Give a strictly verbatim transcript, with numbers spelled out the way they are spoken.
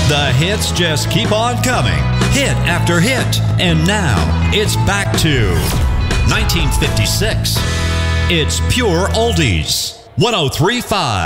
The hits just keep on coming, hit after hit. And now, it's back to nineteen fifty-six. It's pure oldies. one oh three point five.